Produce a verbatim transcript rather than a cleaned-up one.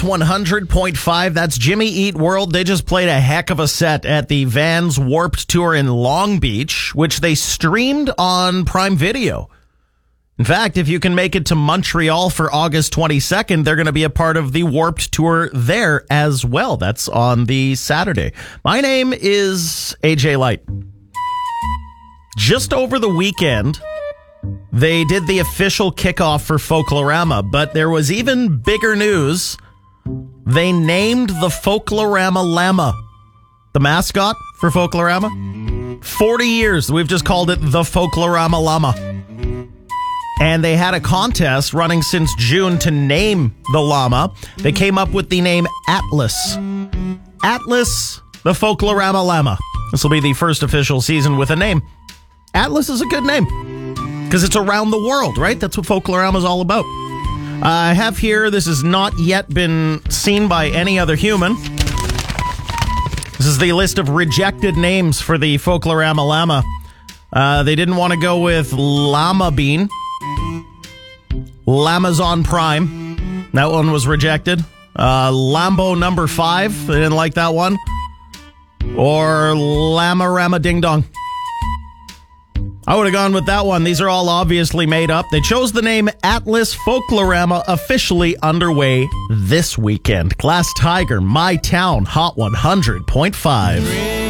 one hundred point five, that's Jimmy Eat World. They just played a heck of a set at the Vans Warped Tour in Long Beach, which they streamed on Prime Video. In fact, if you can make it to Montreal for August twenty-second, they're going to be a part of the Warped Tour there as well. That's on the Saturday. My name is A J Light. Just over the weekend, they did the official kickoff for Folklorama, but there was even bigger news. They named the Folklorama Llama, the mascot for Folklorama. forty years, we've just called it the Folklorama Llama. And they had a contest running since June to name the llama. They came up with the name Atlas. Atlas, the Folklorama Llama. This will be the first official season with a name. Atlas is a good name because it's around the world, right? That's what Folklorama is all about. I have here, this has not yet been seen by any other human. This is the list of rejected names for the Folklorama Llama. Uh, they didn't want to go with Llama Bean. Lamazon Prime. That one was rejected. Uh, Lambo number five. They didn't like that one. Or Llama Rama Ding Dong. I would have gone with that one. These are all obviously made up. They chose the name Atlas. Folklorama officially underway this weekend. Glass Tiger, My Town, Hot one hundred point five.